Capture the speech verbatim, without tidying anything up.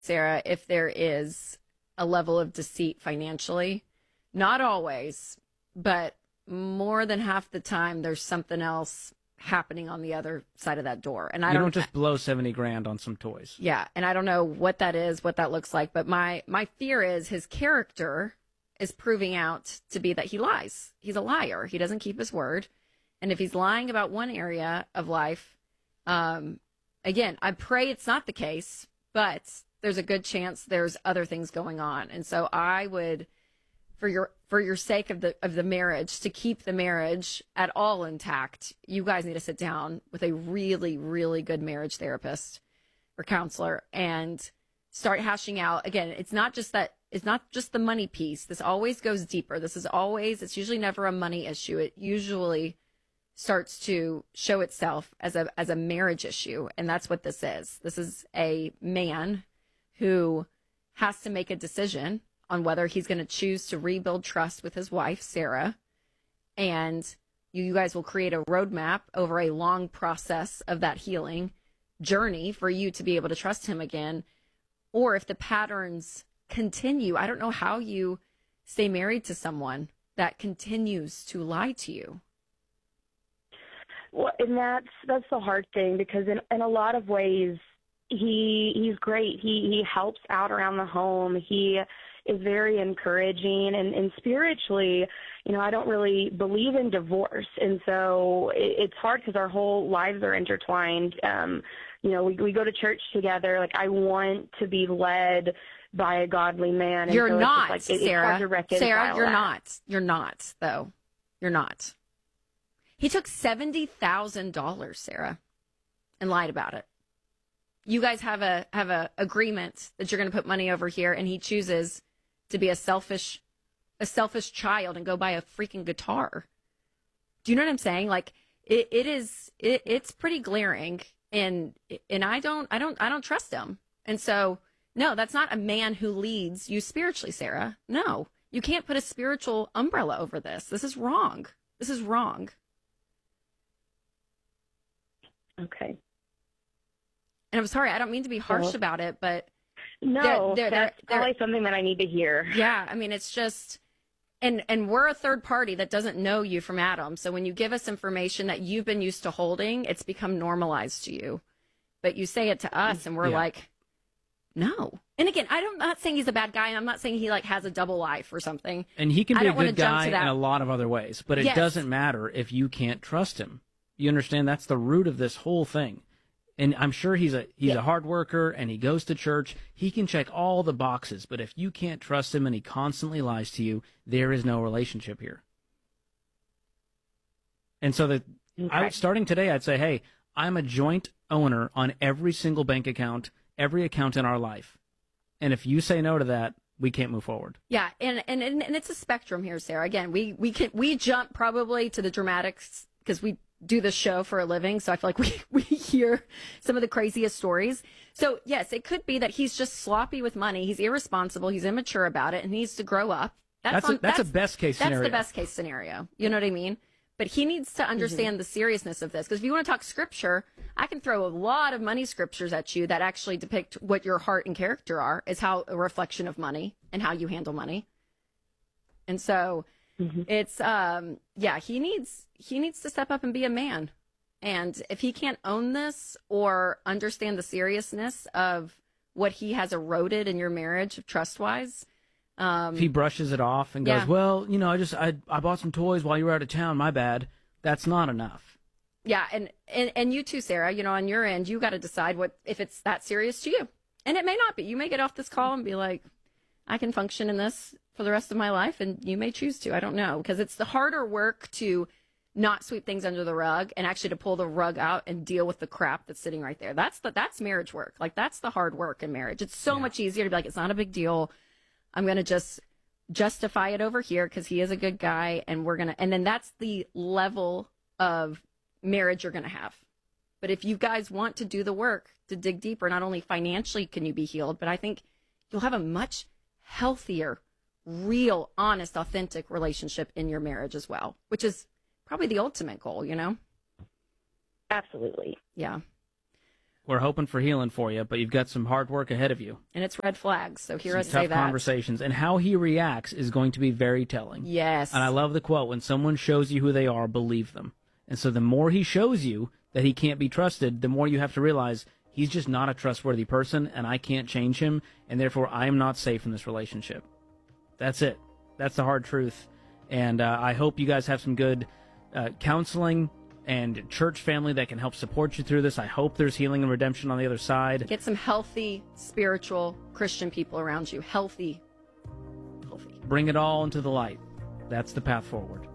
Sarah, if there is a level of deceit financially. Not always, but more than half the time, there's something else happening on the other side of that door. And I you don't, don't just blow seventy grand on some toys. Yeah, and I don't know what that is, what that looks like, but my my fear is his character is proving out to be that he lies. He's a liar. He doesn't keep his word. And if he's lying about one area of life, um, again, I pray it's not the case, but there's a good chance there's other things going on. And so I would, for your for your sake of the of the marriage, to keep the marriage at all intact, you guys need to sit down with a really, really good marriage therapist or counselor and start hashing out. Again, it's not just that, it's not just the money piece. This always goes deeper. This is always, it's usually never a money issue. It usually starts to show itself as a as a marriage issue. And that's what this is. This is a man who has to make a decision on whether he's going to choose to rebuild trust with his wife, Sarah. And you, you guys will create a roadmap over a long process of that healing journey for you to be able to trust him again. Or if the patterns continue, I don't know how you stay married to someone that continues to lie to you. Well, and that's that's the hard thing, because in, in a lot of ways, he he's great. He he helps out around the home. He is very encouraging, and, and spiritually, you know, I don't really believe in divorce, and so it, it's hard because our whole lives are intertwined. Um, you know, we we go to church together. Like, I want to be led by a godly man. And You're so not, it's just like, it, Sarah. It's hard to reconcile Sarah, you're that. not. You're not, though. You're not. He took seventy thousand dollars, Sarah, and lied about it. You guys have a have a agreement that you're going to put money over here, and he chooses to be a selfish a selfish child and go buy a freaking guitar. Do you know what I'm saying? Like, it, it is it, it's pretty glaring, and and I don't I don't I don't trust him. And so, no, that's not a man who leads you spiritually, Sarah. No, you can't put a spiritual umbrella over this. This is wrong. This is wrong. Okay. And I'm sorry, I don't mean to be harsh Well, about it, but No, they're, they're, that's they're, probably something that I need to hear. yeah, I mean, it's just, and and we're a third party that doesn't know you from Adam. So when you give us information that you've been used to holding, it's become normalized to you. But you say it to us, and we're Yeah. like, no. And again, I'm not saying he's a bad guy. I'm not saying he like has a double life or something. And he can I be a don't wanna good jump guy to that. in a lot of other ways, but it Yes. doesn't matter if you can't trust him. You understand? That's the root of this whole thing. And I'm sure he's a he's Yeah. a hard worker, and he goes to church. He can check all the boxes, but if you can't trust him and he constantly lies to you, there is no relationship here. And so that I, Okay. starting today, I'd say, hey, I'm a joint owner on every single bank account, every account in our life. And if you say no to that, we can't move forward. Yeah, and and and and it's a spectrum here, Sarah. Again, we we can we jump probably to the dramatics because we do this show for a living, so I feel like we we hear some of the craziest stories. So yes, it could be that he's just sloppy with money. He's irresponsible. He's immature about it, and needs to grow up. That's on- a, that's, a best case That's scenario. the best case scenario. You know what I mean? But he needs to understand the seriousness of this. Because if you want to talk scripture, I can throw a lot of money scriptures at you that actually depict what your heart and character are, is how a reflection of money and how you handle money. And so it's, um, yeah, he needs, he needs to step up and be a man. And if he can't own this or understand the seriousness of what he has eroded in your marriage, trust-wise, um, If he brushes it off and goes, Yeah. well, you know, I just I I bought some toys while you were out of town. My bad. That's not enough. yeah, and, and and you too, Sarah. You know, on your end, you got to decide what if it's that serious to you, and it may not be. You may get off this call and be like, I can function in this for the rest of my life, and you may choose to. I don't know, because it's the harder work to not sweep things under the rug and actually to pull the rug out and deal with the crap that's sitting right there. That's the that's marriage work. Like, that's the hard work in marriage. It's so much easier to be like, it's not a big deal. I'm going to just justify it over here because he is a good guy, and we're going to, and then that's the level of marriage you're going to have. But if you guys want to do the work to dig deeper, not only financially can you be healed, but I think you'll have a much healthier, real, honest, authentic relationship in your marriage as well, which is probably the ultimate goal, you know? Absolutely. Yeah. We're hoping for healing for you, but you've got some hard work ahead of you. And it's red flags, so hear Some us tough say that. conversations. And how he reacts is going to be very telling. Yes. And I love the quote, when someone shows you who they are, believe them. And so the more he shows you that he can't be trusted, the more you have to realize he's just not a trustworthy person, and I can't change him, and therefore I am not safe in this relationship. That's it. That's the hard truth. And uh, I hope you guys have some good uh, counseling and church family that can help support you through this. I hope there's healing and redemption on the other side. Get some healthy, spiritual, Christian people around you. Healthy. Healthy. Bring it all into the light. That's the path forward.